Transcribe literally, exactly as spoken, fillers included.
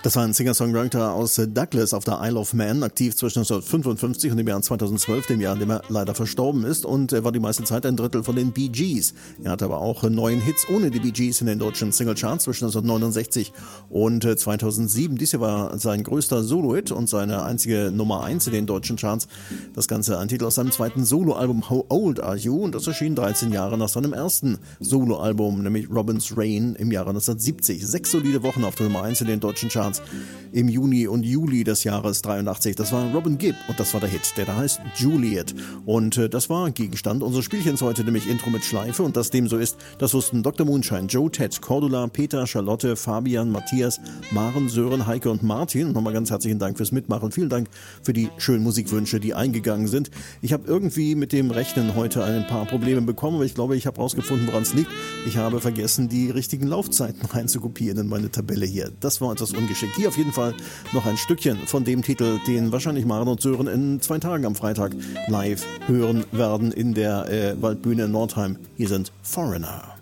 Das war ein Singer-Songwriter aus Douglas auf der Isle of Man, aktiv zwischen neunzehnhundertfünfundfünfzig und dem Jahr zweitausendzwölf, dem Jahr, in dem er leider verstorben ist, und er war die meiste Zeit ein Drittel von den Bee Gees. Er hatte aber auch neun Hits ohne die Bee Gees in den deutschen Singlecharts zwischen neunzehnhundertneunundsechzig und zweitausendsieben. Dies hier war sein größter Solo-Hit und seine einzige Nummer eins in den deutschen Charts. Das Ganze ein Titel aus seinem zweiten Solo-Album How Old Are You? Und das erschien dreizehn Jahre nach seinem ersten Solo-Album, nämlich Robin's Rain im Jahre neunzehnhundertsiebzig. Sechs solide Wochen auf der Nummer eins in den deutschen Charts im Juni und Juli des Jahres dreiundachtzig. Das war Robin Gibb und das war der Hit, der da heißt Juliet. Und äh, das war Gegenstand unseres Spielchens heute, nämlich Intro mit Schleife. Und dass dem so ist, das wussten Doktor Moonshine, Joe, Ted, Cordula, Peter, Charlotte, Fabian, Matthias, Maren, Sören, Heike und Martin. Und nochmal ganz herzlichen Dank fürs Mitmachen. Vielen Dank für die schönen Musikwünsche, die eingegangen sind. Ich habe irgendwie mit dem Rechnen heute ein paar Probleme bekommen, aber ich glaube, ich habe herausgefunden, woran es liegt. Ich habe vergessen, die richtigen Laufzeiten reinzukopieren in meine Tabelle hier. Das war etwas ungeschickt. Hier auf jeden Fall noch ein Stückchen von dem Titel, den wahrscheinlich Maren und Sören in zwei Tagen am Freitag live hören werden in der äh, Waldbühne in Nordheim. Hier sind Foreigner.